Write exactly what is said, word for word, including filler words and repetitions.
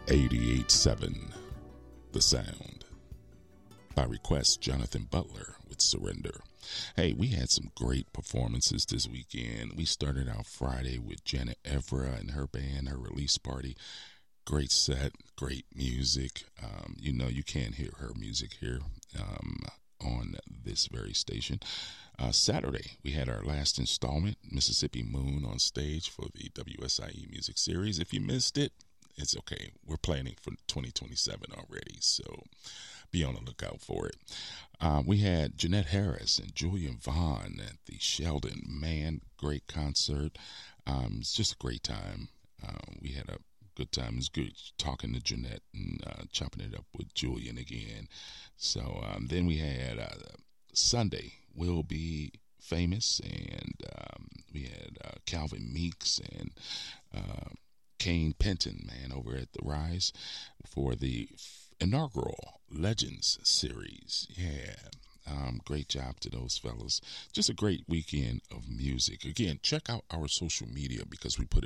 eighty-eight point seven The Sound. By request, Jonathan Butler with Surrender. Hey, we had some great performances this weekend. We started out Friday with Janet Evra and her band, her release party. Great set, great music. Um, you know, you can't hear her music here um, on this very station. Uh, Saturday, we had our last installment, Mississippi Moon, on stage for the W S I E Music Series. If you missed it, it's okay. We're planning for twenty twenty-seven already, so be on the lookout for it. Uh, we had Jeanette Harris and Julian Vaughn at the Sheldon. Man, great concert. Um, it's just a great time. Uh, we had a good time. It was good talking to Jeanette and uh, chopping it up with Julian again. So um, then we had uh, Sunday, Will Be Famous, and um, we had uh, Calvin Meeks and uh, Kane Penton, man, over at the Rise for the inaugural Legends series. Yeah. Um, great job to those fellas. Just a great weekend of music. Again, check out our social media because we put it